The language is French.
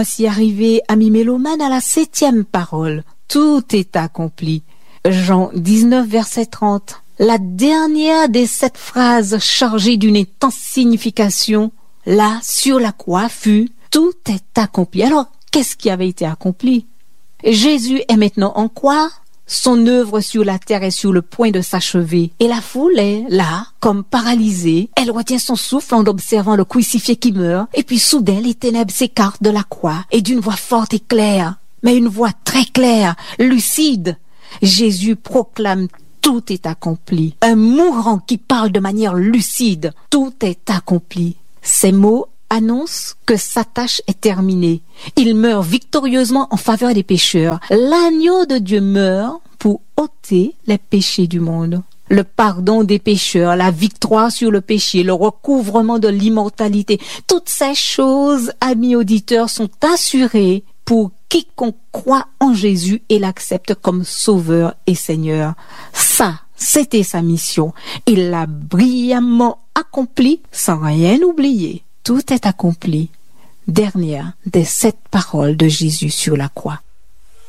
Ainsi arrivé, amis mélomanes, à la 7e parole. Tout est accompli. Jean 19, verset 30. La dernière des 7 phrases chargées d'une intense signification, là, sur la croix, fut « Tout est accompli ». Alors, qu'est-ce qui avait été accompli? Jésus est maintenant en croix. Son œuvre sur la terre est sur le point de s'achever. Et la foule est là, comme paralysée. Elle retient son souffle en observant le crucifié qui meurt. Et puis soudain, les ténèbres s'écartent de la croix. Et d'une voix forte et claire, mais une voix très claire, lucide, Jésus proclame « Tout est accompli ». Un mourant qui parle de manière lucide. Tout est accompli. Ces mots annonce que sa tâche est terminée. Il meurt victorieusement en faveur des pécheurs. L'agneau de Dieu meurt pour ôter les péchés du monde. Le pardon des pécheurs, la victoire sur le péché, le recouvrement de l'immortalité, toutes ces choses, amis auditeurs, sont assurées pour quiconque croit en Jésus et l'accepte comme sauveur et Seigneur. Ça, c'était sa mission. Il l'a brillamment accomplie sans rien oublier. Tout est accompli. Dernière des 7 paroles de Jésus sur la croix.